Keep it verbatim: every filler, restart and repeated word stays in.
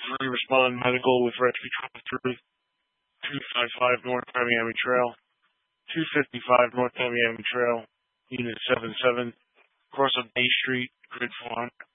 three, Respond Medical with Rescue twenty-three, two fifty-five North Miami Trail, two fifty-five North Miami Trail, Unit seven seven, across of Bay Street, Grid four hundred.